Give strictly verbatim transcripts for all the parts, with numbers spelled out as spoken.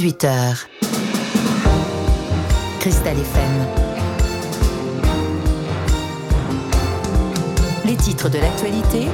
dix-huit heures. Cristal F M. Les titres de l'actualité.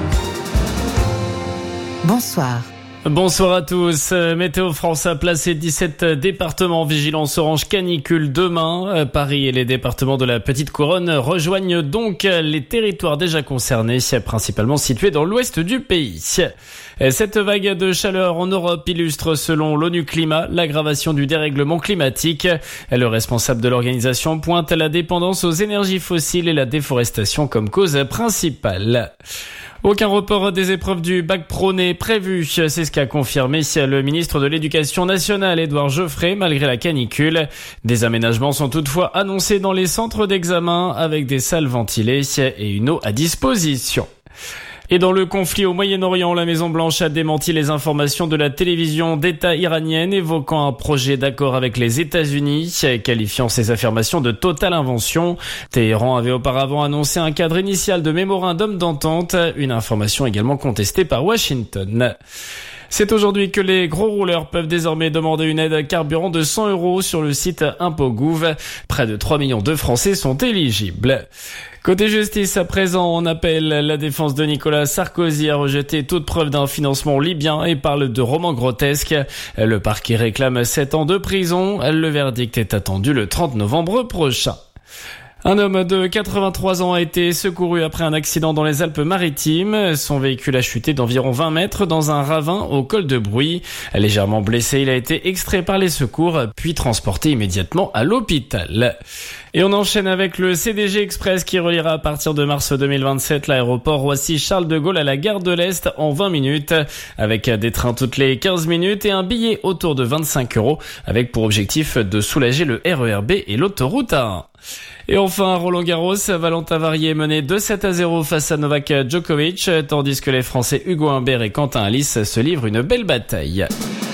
Bonsoir. Bonsoir à tous. Météo France a placé dix-sept départements en vigilance orange canicule demain. Paris et les départements de la Petite Couronne rejoignent donc les territoires déjà concernés, principalement situés dans l'ouest du pays. Cette vague de chaleur en Europe illustre, selon l'ONU Climat, l'aggravation du dérèglement climatique. Le responsable de l'organisation pointe la dépendance aux énergies fossiles et la déforestation comme cause principale. Aucun report des épreuves du bac pro n'est prévu, c'est ce qu'a confirmé le ministre de l'Éducation nationale, Édouard Geoffrey, malgré la canicule. Des aménagements sont toutefois annoncés dans les centres d'examen avec des salles ventilées et une eau à disposition. Et dans le conflit au Moyen-Orient, la Maison-Blanche a démenti les informations de la télévision d'État iranienne évoquant un projet d'accord avec les États-Unis, qualifiant ces affirmations de totale invention. Téhéran avait auparavant annoncé un cadre initial de mémorandum d'entente, une information également contestée par Washington. C'est aujourd'hui que les gros rouleurs peuvent désormais demander une aide à carburant de cent euros sur le site ImpôtGouv. Près de trois millions de Français sont éligibles. Côté justice, à présent, on appelle la défense de Nicolas Sarkozy à rejeter toute preuve d'un financement libyen et parle de roman grotesque. Le parquet réclame sept ans de prison. Le verdict est attendu le trente novembre prochain. Un homme de quatre-vingt-trois ans a été secouru après un accident dans les Alpes-Maritimes. Son véhicule a chuté d'environ vingt mètres dans un ravin au col de Bruy. Légèrement blessé, il a été extrait par les secours, puis transporté immédiatement à l'hôpital. Et on enchaîne avec le C D G Express qui reliera à partir de mars deux mille vingt-sept l'aéroport Roissy-Charles de Gaulle à la gare de l'Est en vingt minutes, avec des trains toutes les quinze minutes et un billet autour de vingt-cinq euros, avec pour objectif de soulager le R E R B et l'autoroute A un. Et enfin, Roland Garros, Valentin Varier est mené deux sept à zéro face à Novak Djokovic, tandis que les Français Hugo Humbert et Quentin Alice se livrent une belle bataille.